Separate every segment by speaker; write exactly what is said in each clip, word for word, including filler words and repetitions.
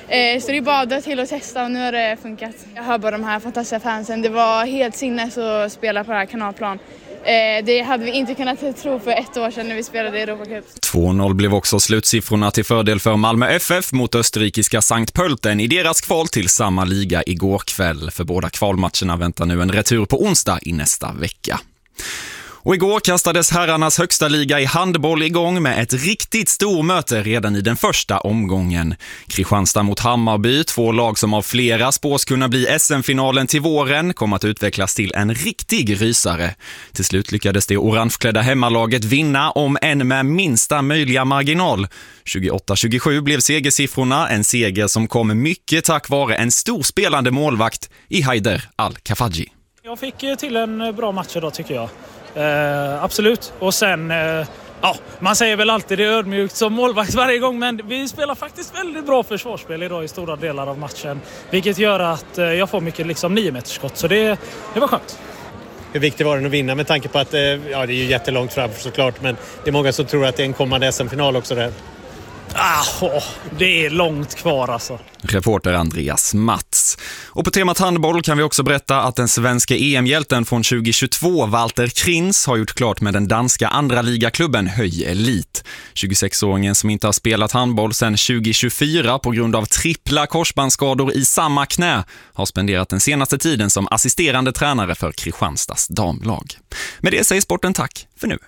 Speaker 1: Eh, så det är bara att dra till och testa och nu har det funkat. Jag hör bara de här fantastiska fansen. Det var helt sinnes att spela på det här kanalplan. Eh, det hade vi inte kunnat tro för ett år sedan när vi spelade i Europa Cup.
Speaker 2: två noll blev också slutsiffrorna till fördel för Malmö F F mot österrikiska Sankt Pölten i deras kval till samma liga igår kväll. För båda kvalmatcherna väntar nu en retur på onsdag i nästa vecka. Och igår kastades herrarnas högsta liga i handboll igång med ett riktigt stormöte redan i den första omgången. Kristianstad mot Hammarby, två lag som av flera spås kunna bli S M-finalen till våren, kom att utvecklas till en riktig rysare. Till slut lyckades det orangeklädda hemmalaget vinna om en med minsta möjliga marginal. tjugoåtta tjugosju blev segersiffrorna, en seger som kom mycket tack vare en storspelande målvakt i Haider Al-Kafaji.
Speaker 3: Jag fick till en bra match idag tycker jag. Eh, absolut. Och sen, eh, ja, man säger väl alltid det är ödmjukt som målvakt varje gång, men vi spelar faktiskt väldigt bra försvarsspel idag i stora delar av matchen. Vilket gör att eh, jag får mycket liksom nio meters skott, så det, det var skönt.
Speaker 4: Hur viktigt var det att vinna med tanke på att, eh, ja det är ju jättelångt fram såklart, men det är många som tror att det är en kommande S M-final också där.
Speaker 3: Ah, oh, det är långt kvar alltså.
Speaker 2: Reporter Andreas Mats. Och på temat handboll kan vi också berätta att den svenska E M-hjälten från tjugohundratjugotvå, Walter Krins, har gjort klart med den danska andra ligaklubben Höj Elit. tjugosexåringen som inte har spelat handboll sedan tjugohundratjugofyra på grund av trippla korsbandsskador i samma knä har spenderat den senaste tiden som assisterande tränare för Kristianstads damlag. Med det säger sporten tack för nu.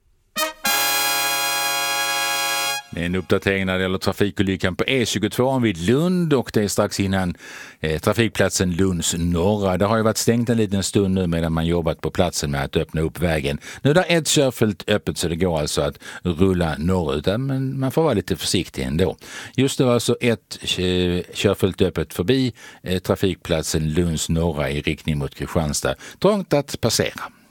Speaker 5: En uppdatering när det gäller trafikolyckan på E tjugotvå vid Lund, och det är strax innan eh, trafikplatsen Lunds norra. Det har ju varit stängt en liten stund nu medan man jobbat på platsen med att öppna upp vägen. Nu är det ett körfält öppet så det går alltså att rulla norrut, men man får vara lite försiktig ändå. Just det var alltså ett körfält öppet förbi eh, trafikplatsen Lunds norra i riktning mot Kristianstad. Trångt att passera.